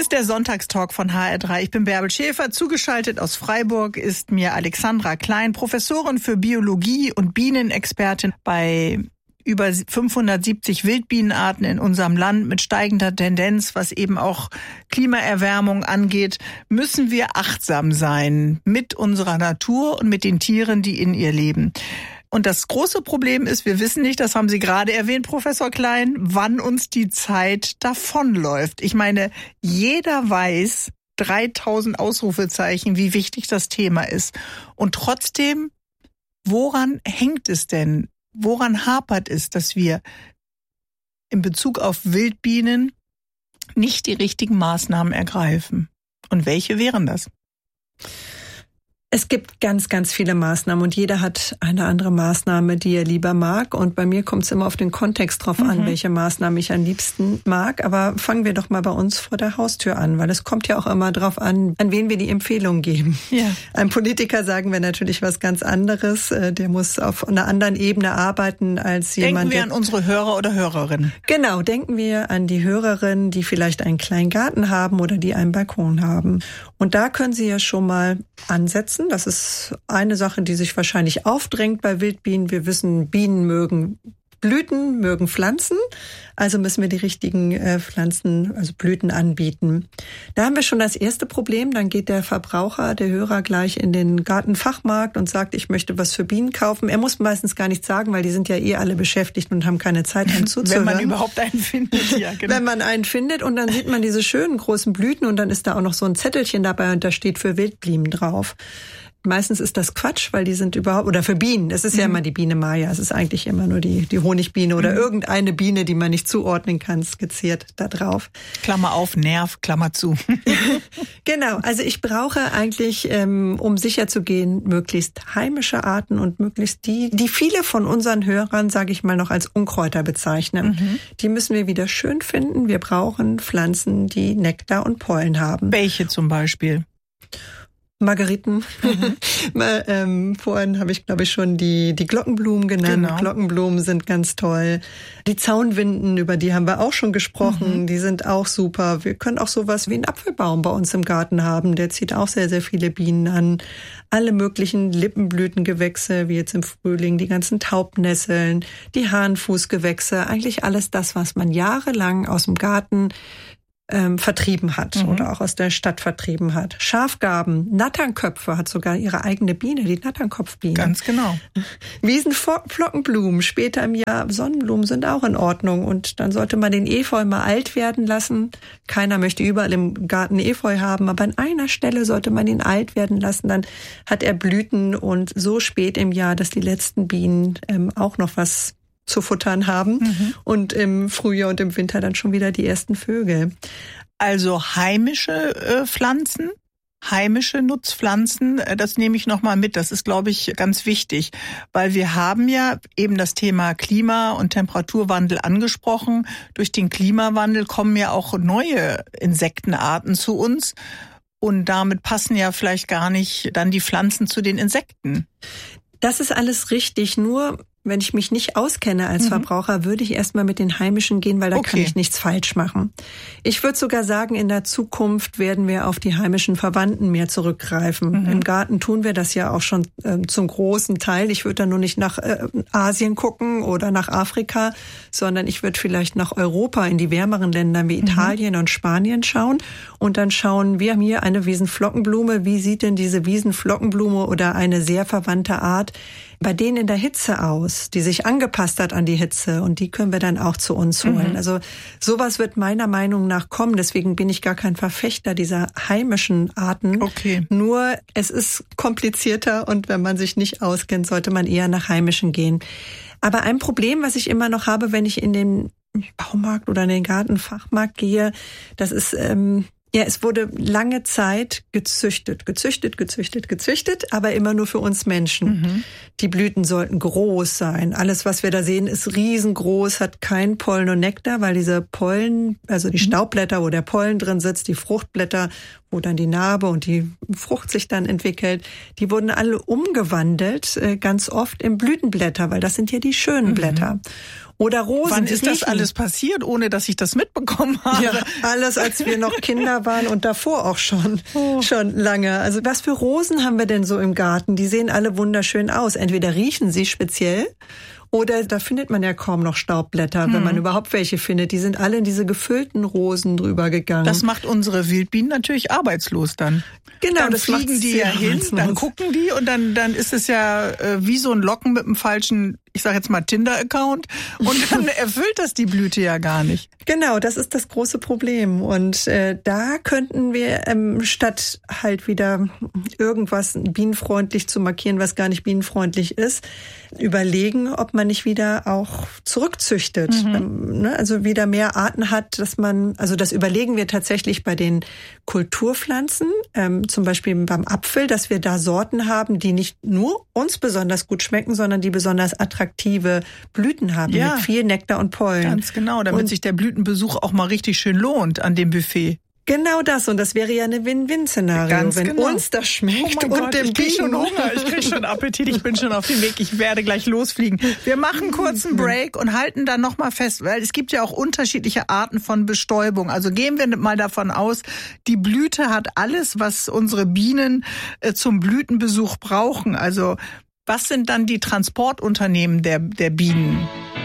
ist der Sonntagstalk von HR3. Ich bin Bärbel Schäfer. Zugeschaltet aus Freiburg ist mir Alexandra Klein, Professorin für Biologie und Bienenexpertin bei über 570 Wildbienenarten in unserem Land mit steigender Tendenz, was eben auch Klimaerwärmung angeht, müssen wir achtsam sein mit unserer Natur und mit den Tieren, die in ihr leben. Und das große Problem ist, wir wissen nicht, das haben Sie gerade erwähnt, Professor Klein, wann uns die Zeit davonläuft. Ich meine, jeder weiß, 3000 Ausrufezeichen, wie wichtig das Thema ist. Und trotzdem, woran hängt es denn? Woran hapert es, dass wir in Bezug auf Wildbienen nicht die richtigen Maßnahmen ergreifen? Und welche wären das? Es gibt ganz, ganz viele Maßnahmen und jeder hat eine andere Maßnahme, die er lieber mag. Und bei mir kommt es immer auf den Kontext drauf an, welche Maßnahme ich am liebsten mag. Aber fangen wir doch mal bei uns vor der Haustür an, weil es kommt ja auch immer drauf an wen wir die Empfehlung geben. Ja. Einem Politiker sagen wir natürlich was ganz anderes. Der muss auf einer anderen Ebene arbeiten als jemand. Denken wir an unsere Hörer oder Hörerinnen. Genau, denken wir an die Hörerinnen, die vielleicht einen kleinen Garten haben oder die einen Balkon haben. Und da können Sie ja schon mal ansetzen. Das ist eine Sache, die sich wahrscheinlich aufdrängt bei Wildbienen. Wir wissen, Bienen mögen Blüten, mögen Pflanzen. Also müssen wir die richtigen Pflanzen, also Blüten anbieten. Da haben wir schon das erste Problem. Dann geht der Verbraucher, der Hörer gleich in den Gartenfachmarkt und sagt, ich möchte was für Bienen kaufen. Er muss meistens gar nichts sagen, weil die sind ja alle beschäftigt und haben keine Zeit, einem zuzuhören. Wenn man überhaupt einen findet, ja, genau. Wenn man einen findet und dann sieht man diese schönen großen Blüten und dann ist da auch noch so ein Zettelchen dabei und da steht für Wildbienen drauf. Meistens ist das Quatsch, weil die sind überhaupt, oder für Bienen, es ist ja immer die Biene Maya, es ist eigentlich immer nur die Honigbiene oder irgendeine Biene, die man nicht zuordnen kann, skizziert da drauf. Klammer auf, Nerv, Klammer zu. Genau, also ich brauche eigentlich, um sicher zu gehen, möglichst heimische Arten und möglichst die viele von unseren Hörern, sage ich mal, noch als Unkräuter bezeichnen. Die müssen wir wieder schön finden. Wir brauchen Pflanzen, die Nektar und Pollen haben. Welche zum Beispiel? Margeriten. Vorhin habe ich, glaube ich, schon die Glockenblumen genannt. Genau. Glockenblumen sind ganz toll. Die Zaunwinden, über die haben wir auch schon gesprochen. Die sind auch super. Wir können auch sowas wie einen Apfelbaum bei uns im Garten haben. Der zieht auch sehr, sehr viele Bienen an. Alle möglichen Lippenblütengewächse, wie jetzt im Frühling, die ganzen Taubnesseln, die Hahnfußgewächse. Eigentlich alles das, was man jahrelang aus dem Garten vertrieben hat oder auch aus der Stadt vertrieben hat. Schafgarben, Natternköpfe hat sogar ihre eigene Biene, die Natternkopfbiene. Ganz genau. Wiesenflockenblumen, später im Jahr Sonnenblumen sind auch in Ordnung und dann sollte man den Efeu mal alt werden lassen. Keiner möchte überall im Garten Efeu haben, aber an einer Stelle sollte man ihn alt werden lassen, dann hat er Blüten und so spät im Jahr, dass die letzten Bienen auch noch was zu futtern haben und im Frühjahr und im Winter dann schon wieder die ersten Vögel. Also heimische Pflanzen, heimische Nutzpflanzen, das nehme ich nochmal mit. Das ist, glaube ich, ganz wichtig, weil wir haben ja eben das Thema Klima- und Temperaturwandel angesprochen. Durch den Klimawandel kommen ja auch neue Insektenarten zu uns und damit passen ja vielleicht gar nicht dann die Pflanzen zu den Insekten. Das ist alles richtig, nur wenn ich mich nicht auskenne als Verbraucher, würde ich erstmal mit den heimischen gehen, weil da kann ich nichts falsch machen. Ich würde sogar sagen, in der Zukunft werden wir auf die heimischen Verwandten mehr zurückgreifen. Im Garten tun wir das ja auch schon zum großen Teil. Ich würde da nur nicht nach Asien gucken oder nach Afrika, sondern ich würde vielleicht nach Europa, in die wärmeren Länder wie Italien und Spanien schauen und dann schauen, wir haben hier eine Wiesenflockenblume. Wie sieht denn diese Wiesenflockenblume oder eine sehr verwandte Art bei denen in der Hitze aus, die sich angepasst hat an die Hitze und die können wir dann auch zu uns holen. Also sowas wird meiner Meinung nach kommen, deswegen bin ich gar kein Verfechter dieser heimischen Arten. Nur es ist komplizierter und wenn man sich nicht auskennt, sollte man eher nach heimischen gehen. Aber ein Problem, was ich immer noch habe, wenn ich in den Baumarkt oder in den Gartenfachmarkt gehe, das ist es wurde lange Zeit gezüchtet, aber immer nur für uns Menschen. Die Blüten sollten groß sein. Alles, was wir da sehen, ist riesengroß, hat kein Pollen und Nektar, weil diese Pollen, also die Staubblätter, wo der Pollen drin sitzt, die Fruchtblätter, wo dann die Narbe und die Frucht sich dann entwickelt, die wurden alle umgewandelt, ganz oft in Blütenblätter, weil das sind ja die schönen Blätter. Oder Rosen. Wann ist das alles passiert, ohne dass ich das mitbekommen habe? Ja, alles, als wir noch Kinder waren und davor auch schon lange. Also was für Rosen haben wir denn so im Garten? Die sehen alle wunderschön aus. Entweder riechen sie speziell oder da findet man ja kaum noch Staubblätter, wenn man überhaupt welche findet. Die sind alle in diese gefüllten Rosen drüber gegangen. Das macht unsere Wildbienen natürlich arbeitslos dann. Genau, dann das fliegen die ja hin, dann gucken die und dann ist es ja wie so ein Locken mit einem falschen, ich sage jetzt mal Tinder-Account und dann erfüllt das die Blüte ja gar nicht. Genau, das ist das große Problem und da könnten wir statt halt wieder irgendwas bienenfreundlich zu markieren, was gar nicht bienenfreundlich ist, überlegen, ob man nicht wieder auch zurückzüchtet, also wieder mehr Arten hat, dass man, also das überlegen wir tatsächlich bei den Kulturpflanzen, zum Beispiel beim Apfel, dass wir da Sorten haben, die nicht nur uns besonders gut schmecken, sondern die besonders attraktive Blüten haben, mit viel Nektar und Pollen. Ganz genau, damit sich der Blütenbesuch auch mal richtig schön lohnt an dem Buffet. Genau das, und das wäre ja eine Win-Win-Szenario, wenn uns das schmeckt und dem ich krieg schon Hunger, ich krieg schon Appetit, ich bin schon auf dem Weg, ich werde gleich losfliegen. Wir machen kurz einen Break und halten dann nochmal fest, weil es gibt ja auch unterschiedliche Arten von Bestäubung. Also gehen wir mal davon aus, die Blüte hat alles, was unsere Bienen zum Blütenbesuch brauchen. Also was sind dann die Transportunternehmen der Bienen?